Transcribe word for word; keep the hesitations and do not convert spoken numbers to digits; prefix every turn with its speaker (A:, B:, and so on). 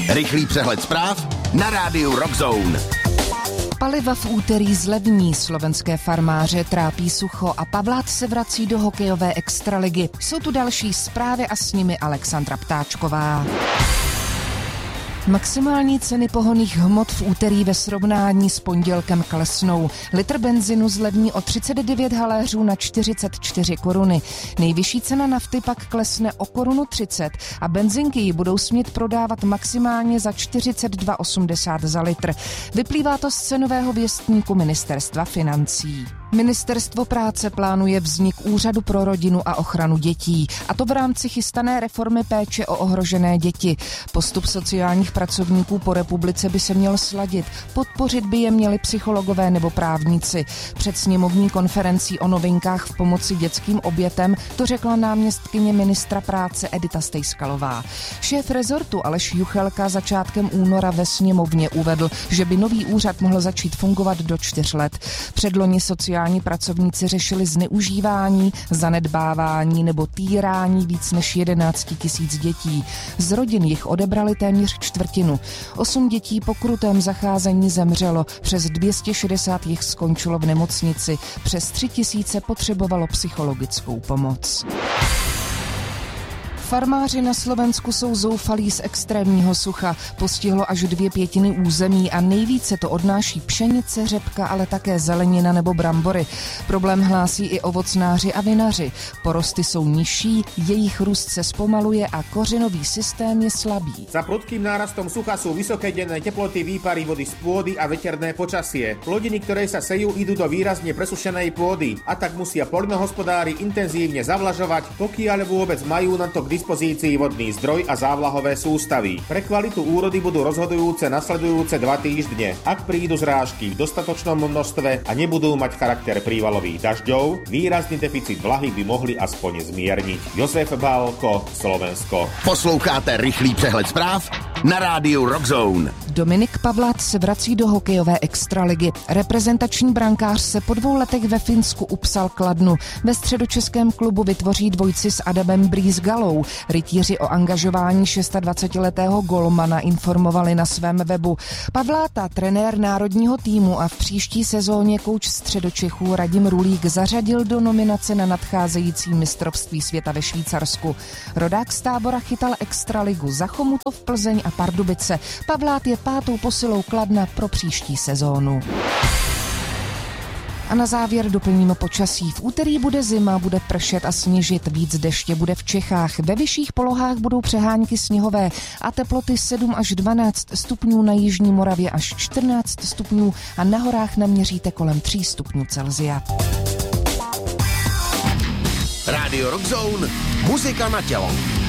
A: Rychlý přehled zpráv na rádiu Rock Zone.
B: Paliva v úterý zlevní, slovenské farmáře trápí sucho a Pavlát se vrací do hokejové extraligy. Jsou tu další zprávy a s nimi Alexandra Ptáčková. Maximální ceny pohonných hmot v úterý ve srovnání s pondělkem klesnou. Litr benzinu zlevní o třicet devět haléřů na čtyřicet čtyři koruny. Nejvyšší cena nafty pak klesne o korunu třicet a benzinky ji budou smět prodávat maximálně za čtyřicet dva osmdesát za litr. Vyplývá to z cenového věstníku Ministerstva financí. Ministerstvo práce plánuje vznik Úřadu pro rodinu a ochranu dětí, a to v rámci chystané reformy péče o ohrožené děti. Postup sociálních pracovníků po republice by se měl sladit, podpořit by je měli psychologové nebo právníci. Před sněmovní konferencí o novinkách v pomoci dětským obětem to řekla náměstkyně ministra práce Edita Stejskalová. Šéf rezortu Aleš Juchelka začátkem února ve sněmovně uvedl, že by nový úřad mohl začít fungovat do čtyř let. Předloni sociální pracovníci řešili zneužívání, zanedbávání nebo týrání víc než jedenáct tisíc dětí. Z rodin jich odebrali téměř čtvrtinu. Osm dětí po krutém zacházení zemřelo, přes dvě stě šedesát jich skončilo v nemocnici, přes tři tisíce potřebovalo psychologickou pomoc. Farmáři na Slovensku jsou zoufalí z extrémního sucha. Postihlo až dvě pětiny území a nejvíce to odnáší pšenice, řepka, ale také zelenina nebo brambory. Problém hlásí i ovocnáři a vinaři. Porosty jsou nižší, jejich růst se zpomaluje a kořenový systém je slabý.
C: Za prudkým nárastom sucha sú vysoké denné teploty, výpary vody z pôdy a veterné počasie. Plodiny, ktoré sa sejú, idú do výrazne presušenej pôdy a tak musia poľnohospodári intenzívne zavlažovať, pokiaľ vôbec majú na to k dispozícii vodný zdroj a závlahové sústavy. Pre kvalitu úrody budú rozhodujúce nasledujúce dva týždne. Ak prídu zrážky v dostatočnom množstve a nebudú mať charakter prívalových dažďov, výrazný deficit vlahy by mohli aspoň zmierniť. Josef Bálko, Slovensko.
A: Posloucháte rychlý přehled zpráv na rádiu Rock Zone.
B: Dominik Pavlát se vrací do hokejové extraligy. Reprezentační brankář se po dvou letech ve Finsku upsal Kladnu. Ve středočeském klubu vytvoří dvojici s Adamem Brýsgalou. Rytíři o angažování dvacetišestiletého golmana informovali na svém webu. Pavláta, trenér národního týmu a v příští sezóně kouč Středočechů Radim Rulík zařadil do nominace na nadcházející mistrovství světa ve Švýcarsku. Rodák z Tábora chytal extraligu za Chomutov, Plzeň a Pardubice. Pavlát je pátou posilou Kladna pro příští sezónu. A na závěr doplníme počasí. V úterý bude zima, bude pršet a sněžit, víc deště bude v Čechách. Ve vyšších polohách budou přehánky sněhové a teploty sedm až dvanáct stupňů, na jižní Moravě až čtrnáct stupňů a na horách naměříte kolem tří stupňů Celsia.
A: Rádio Rock Zone, muzika na tělo.